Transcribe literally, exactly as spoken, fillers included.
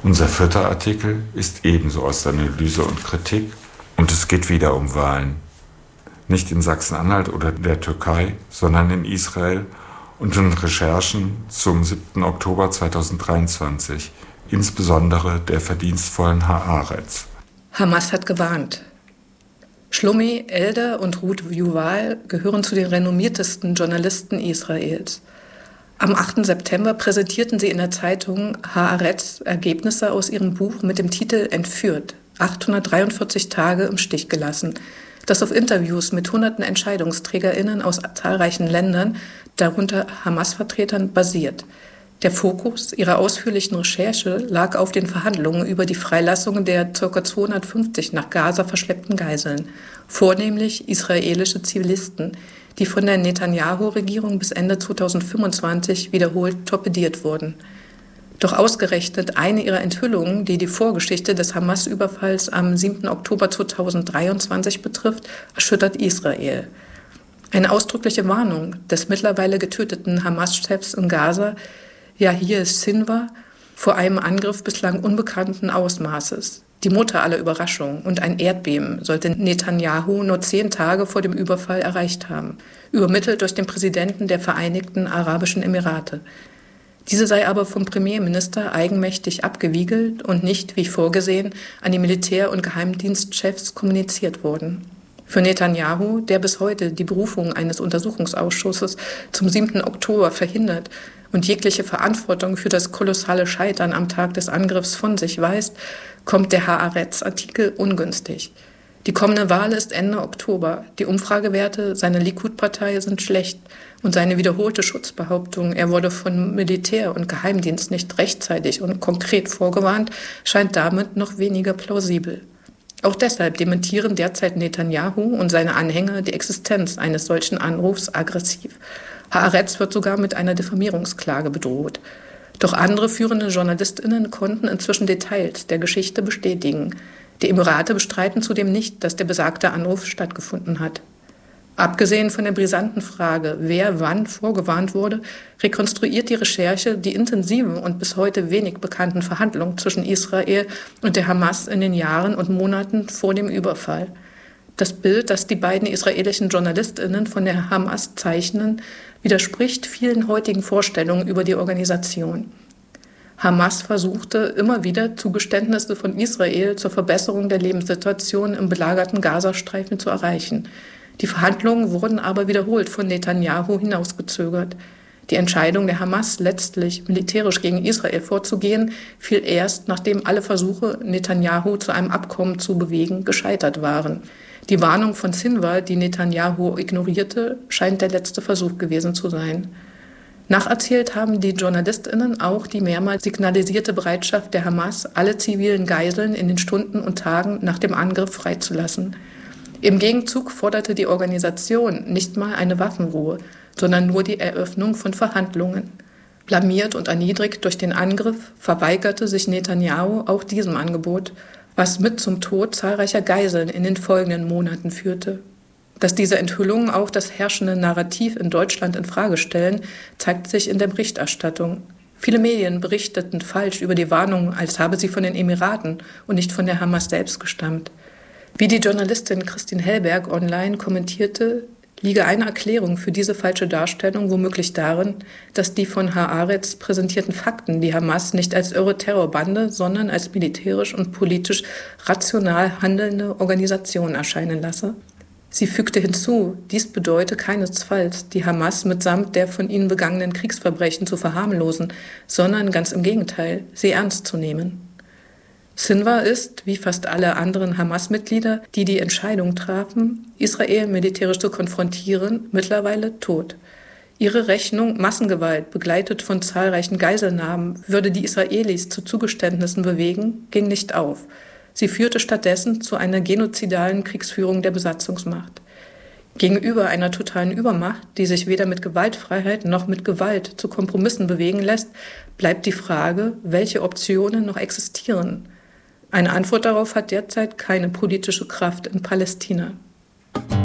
Unser vierter Artikel ist ebenso aus Analyse und Kritik und es geht wieder um Wahlen. Nicht in Sachsen-Anhalt oder der Türkei, sondern in Israel und in Recherchen zum siebten Oktober zweitausenddreiundzwanzig, insbesondere der verdienstvollen Haaretz. Hamas hat gewarnt. Shlomi Eldar und Ruth Yuval gehören zu den renommiertesten Journalisten Israels. Am achten September präsentierten sie in der Zeitung Haaretz Ergebnisse aus ihrem Buch mit dem Titel Entführt, achthundertdreiundvierzig Tage im Stich gelassen, das auf Interviews mit hunderten EntscheidungsträgerInnen aus zahlreichen Ländern, darunter Hamas-Vertretern, basiert. Der Fokus ihrer ausführlichen Recherche lag auf den Verhandlungen über die Freilassung der ca. zweihundertfünfzig nach Gaza verschleppten Geiseln, vornehmlich israelische Zivilisten, die von der Netanyahu-Regierung bis Ende zweitausendfünfundzwanzig wiederholt torpediert wurden. Doch ausgerechnet eine ihrer Enthüllungen, die die Vorgeschichte des Hamas-Überfalls am siebten Oktober zweitausenddreiundzwanzig betrifft, erschüttert Israel. Eine ausdrückliche Warnung des mittlerweile getöteten Hamas-Chefs in Gaza, Yahya Sinwar, vor einem Angriff bislang unbekannten Ausmaßes. Die Mutter aller Überraschungen und ein Erdbeben sollte Netanyahu nur zehn Tage vor dem Überfall erreicht haben, übermittelt durch den Präsidenten der Vereinigten Arabischen Emirate. Diese sei aber vom Premierminister eigenmächtig abgewiegelt und nicht, wie vorgesehen, an die Militär- und Geheimdienstchefs kommuniziert worden. Für Netanyahu, der bis heute die Berufung eines Untersuchungsausschusses zum siebten Oktober verhindert und jegliche Verantwortung für das kolossale Scheitern am Tag des Angriffs von sich weist, kommt der Haaretz-Artikel ungünstig. Die kommende Wahl ist Ende Oktober. Die Umfragewerte seiner Likud-Partei sind schlecht und seine wiederholte Schutzbehauptung, er wurde von Militär und Geheimdienst nicht rechtzeitig und konkret vorgewarnt, scheint damit noch weniger plausibel. Auch deshalb dementieren derzeit Netanyahu und seine Anhänger die Existenz eines solchen Anrufs aggressiv. Haaretz wird sogar mit einer Diffamierungsklage bedroht. Doch andere führende JournalistInnen konnten inzwischen Details der Geschichte bestätigen. Die Emirate bestreiten zudem nicht, dass der besagte Anruf stattgefunden hat. Abgesehen von der brisanten Frage, wer wann vorgewarnt wurde, rekonstruiert die Recherche die intensiven und bis heute wenig bekannten Verhandlungen zwischen Israel und der Hamas in den Jahren und Monaten vor dem Überfall. Das Bild, das die beiden israelischen JournalistInnen von der Hamas zeichnen, widerspricht vielen heutigen Vorstellungen über die Organisation. Hamas versuchte immer wieder, Zugeständnisse von Israel zur Verbesserung der Lebenssituation im belagerten Gazastreifen zu erreichen. Die Verhandlungen wurden aber wiederholt von Netanyahu hinausgezögert. Die Entscheidung der Hamas, letztlich militärisch gegen Israel vorzugehen, fiel erst, nachdem alle Versuche, Netanyahu zu einem Abkommen zu bewegen, gescheitert waren. Die Warnung von Sinwar, die Netanyahu ignorierte, scheint der letzte Versuch gewesen zu sein. Nacherzählt haben die JournalistInnen auch die mehrmals signalisierte Bereitschaft der Hamas, alle zivilen Geiseln in den Stunden und Tagen nach dem Angriff freizulassen. Im Gegenzug forderte die Organisation nicht mal eine Waffenruhe, sondern nur die Eröffnung von Verhandlungen. Blamiert und erniedrigt durch den Angriff verweigerte sich Netanyahu auch diesem Angebot, was mit zum Tod zahlreicher Geiseln in den folgenden Monaten führte. Dass diese Enthüllungen auch das herrschende Narrativ in Deutschland in Frage stellen, zeigt sich in der Berichterstattung. Viele Medien berichteten falsch über die Warnung, als habe sie von den Emiraten und nicht von der Hamas selbst gestammt. Wie die Journalistin Christine Hellberg online kommentierte, liege eine Erklärung für diese falsche Darstellung womöglich darin, dass die von Haaretz präsentierten Fakten die Hamas nicht als irre Terrorbande, sondern als militärisch und politisch rational handelnde Organisation erscheinen lasse. Sie fügte hinzu, dies bedeute keinesfalls, die Hamas mitsamt der von ihnen begangenen Kriegsverbrechen zu verharmlosen, sondern ganz im Gegenteil, sie ernst zu nehmen. Sinwar ist, wie fast alle anderen Hamas-Mitglieder, die die Entscheidung trafen, Israel militärisch zu konfrontieren, mittlerweile tot. Ihre Rechnung Massengewalt, begleitet von zahlreichen Geiselnahmen, würde die Israelis zu Zugeständnissen bewegen, ging nicht auf. Sie führte stattdessen zu einer genozidalen Kriegsführung der Besatzungsmacht. Gegenüber einer totalen Übermacht, die sich weder mit Gewaltfreiheit noch mit Gewalt zu Kompromissen bewegen lässt, bleibt die Frage, welche Optionen noch existieren. Eine Antwort darauf hat derzeit keine politische Kraft in Palästina.